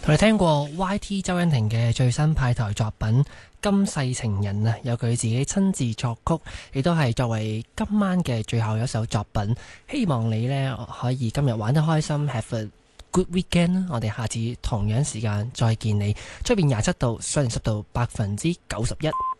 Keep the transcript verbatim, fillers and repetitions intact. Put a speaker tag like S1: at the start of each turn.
S1: 同你聽過 Y T 周欣婷嘅最新派台作品《今世情人》啊，有佢自己親自作曲，亦都係作為今晚嘅最後一首作品。希望你呢可以今日玩得開心 ，Have a good weekend。我哋下次同樣時間再見你。出邊廿七度，相對濕度百分之九十一。